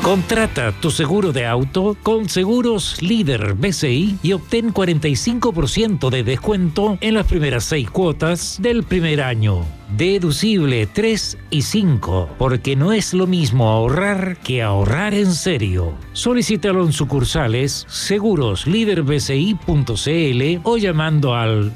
Contrata tu seguro de auto con Seguros Líder BCI y obtén 45% de descuento en las primeras 6 cuotas del primer año. Deducible 3 y 5, porque no es lo mismo ahorrar que ahorrar en serio. Solicítalo en sucursales segurosliderbci.cl o llamando al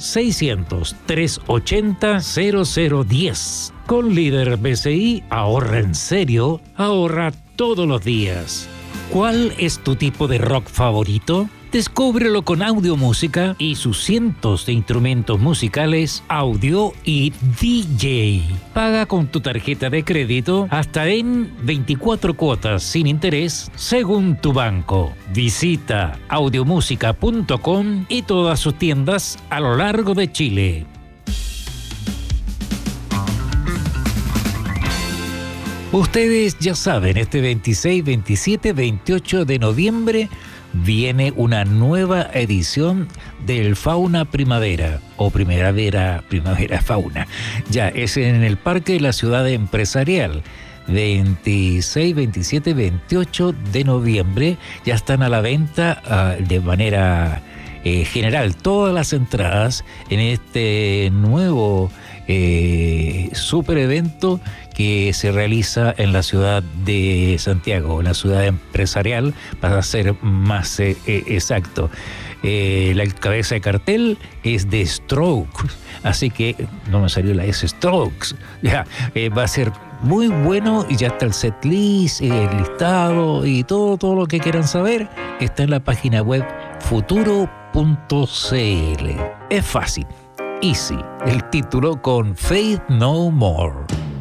600-380-0010. Con Líder BCI, ahorra en serio, ahorra todos los días. ¿Cuál es tu tipo de rock favorito? Descúbrelo con Audiomúsica y sus cientos de instrumentos musicales, audio y DJ. Paga con tu tarjeta de crédito hasta en 24 cuotas sin interés según tu banco. Visita audiomusica.com y todas sus tiendas a lo largo de Chile. Ustedes ya saben, este 26, 27, 28 de noviembre viene una nueva edición del Fauna Primavera o Primavera Fauna. Ya, es en el Parque de la Ciudad Empresarial. 26, 27, 28 de noviembre ya están a la venta de manera general todas las entradas en este nuevo super evento que se realiza en la ciudad de Santiago, en la ciudad empresarial, para ser más exacto. La cabeza de cartel es de Strokes, así que no me salió la S, Strokes. Ya, va a ser muy bueno y ya está el set list, el listado y todo lo que quieran saber está en la página web futuro.cl. Es fácil, easy, el título con Faith No More.